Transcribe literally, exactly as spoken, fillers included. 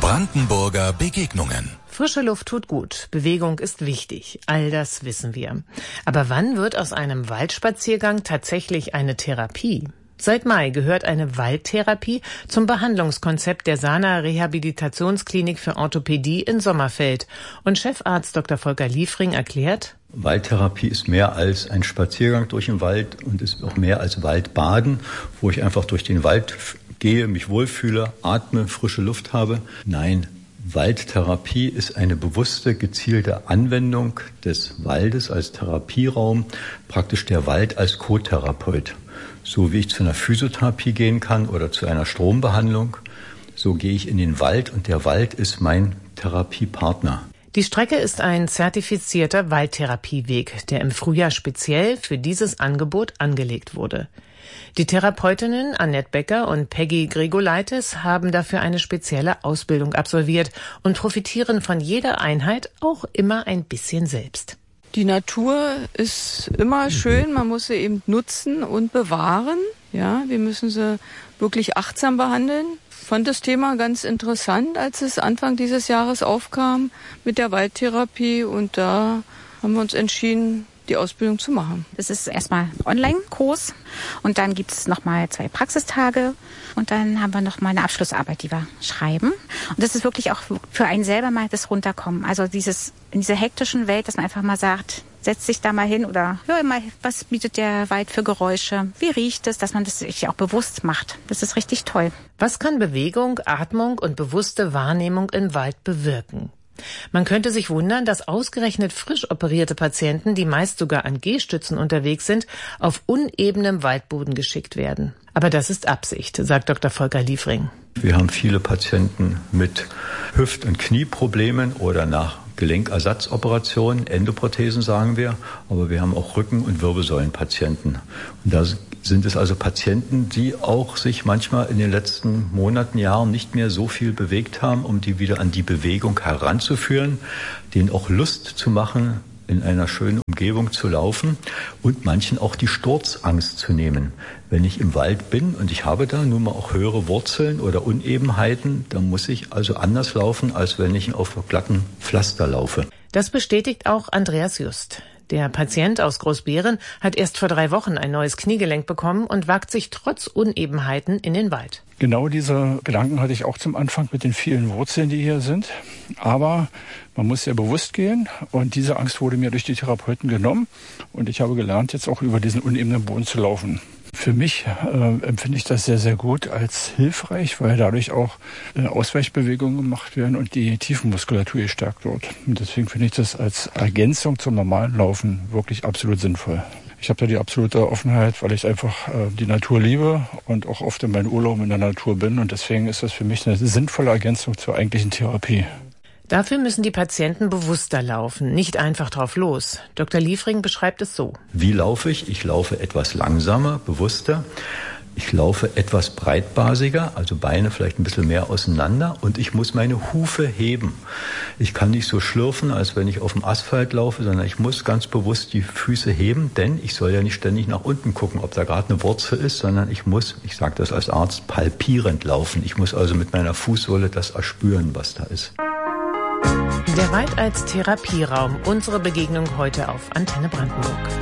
Brandenburger Begegnungen. Frische Luft tut gut, Bewegung ist wichtig, all das wissen wir. Aber wann wird aus einem Waldspaziergang tatsächlich eine Therapie? Seit Mai gehört eine Waldtherapie zum Behandlungskonzept der Sana Rehabilitationsklinik für Orthopädie in Sommerfeld. Und Chefarzt Doktor Volker Liefring erklärt: Waldtherapie ist mehr als ein Spaziergang durch den Wald und ist auch mehr als Waldbaden, wo ich einfach durch den Wald gehe, mich wohlfühle, atme, frische Luft habe. Nein, Waldtherapie ist eine bewusste, gezielte Anwendung des Waldes als Therapieraum, praktisch der Wald als Co-Therapeut. So wie ich zu einer Physiotherapie gehen kann oder zu einer Strombehandlung, so gehe ich in den Wald und der Wald ist mein Therapiepartner. Die Strecke ist ein zertifizierter Waldtherapieweg, der im Frühjahr speziell für dieses Angebot angelegt wurde. Die Therapeutinnen Annette Becker und Peggy Gregolaitis haben dafür eine spezielle Ausbildung absolviert und profitieren von jeder Einheit auch immer ein bisschen selbst. Die Natur ist immer schön, man muss sie eben nutzen und bewahren. Ja, wir müssen sie wirklich achtsam behandeln. Ich fand das Thema ganz interessant, als es Anfang dieses Jahres aufkam mit der Waldtherapie, und da haben wir uns entschieden, die Ausbildung zu machen. Das ist erstmal ein Online-Kurs und dann gibt es nochmal zwei Praxistage und dann haben wir nochmal eine Abschlussarbeit, die wir schreiben. Und das ist wirklich auch für einen selber mal das Runterkommen. Also dieses in dieser hektischen Welt, dass man einfach mal sagt, setz dich da mal hin oder hör mal, was bietet der Wald für Geräusche, wie riecht es, dass man das sich auch bewusst macht. Das ist richtig toll. Was kann Bewegung, Atmung und bewusste Wahrnehmung im Wald bewirken? Man könnte sich wundern, dass ausgerechnet frisch operierte Patienten, die meist sogar an Gehstützen unterwegs sind, auf unebenem Waldboden geschickt werden. Aber das ist Absicht, sagt Doktor Volker Liefring. Wir haben viele Patienten mit Hüft- und Knieproblemen oder nach Gelenkersatzoperationen, Endoprothesen sagen wir, aber wir haben auch Rücken- und Wirbelsäulenpatienten. Und da sind es also Patienten, die auch sich manchmal in den letzten Monaten, Jahren nicht mehr so viel bewegt haben, um die wieder an die Bewegung heranzuführen, denen auch Lust zu machen, in einer schönen Umgebung zu laufen und manchen auch die Sturzangst zu nehmen. Wenn ich im Wald bin und ich habe da nun mal auch höhere Wurzeln oder Unebenheiten, dann muss ich also anders laufen, als wenn ich auf glatten Pflaster laufe. Das bestätigt auch Andreas Just. Der Patient aus Großbeeren hat erst vor drei Wochen ein neues Kniegelenk bekommen und wagt sich trotz Unebenheiten in den Wald. Genau diese Gedanken hatte ich auch zum Anfang mit den vielen Wurzeln, die hier sind. Aber man muss sehr bewusst gehen und diese Angst wurde mir durch die Therapeuten genommen. Und ich habe gelernt, jetzt auch über diesen unebenen Boden zu laufen. Für mich äh, empfinde ich das sehr, sehr gut als hilfreich, weil dadurch auch äh, Ausweichbewegungen gemacht werden und die Tiefenmuskulatur gestärkt wird. Und deswegen finde ich das als Ergänzung zum normalen Laufen wirklich absolut sinnvoll. Ich habe da die absolute Offenheit, weil ich einfach äh, die Natur liebe und auch oft in meinen Urlauben in der Natur bin. Und deswegen ist das für mich eine sinnvolle Ergänzung zur eigentlichen Therapie. Dafür müssen die Patienten bewusster laufen, nicht einfach drauf los. Doktor Liefring beschreibt es so. Wie laufe ich? Ich laufe etwas langsamer, bewusster. Ich laufe etwas breitbasiger, also Beine vielleicht ein bisschen mehr auseinander, und ich muss meine Hufe heben. Ich kann nicht so schlürfen, als wenn ich auf dem Asphalt laufe, sondern ich muss ganz bewusst die Füße heben, denn ich soll ja nicht ständig nach unten gucken, ob da gerade eine Wurzel ist, sondern ich muss, ich sage das als Arzt, palpierend laufen. Ich muss also mit meiner Fußsohle das erspüren, was da ist. Der Wald als Therapieraum, unsere Begegnung heute auf Antenne Brandenburg.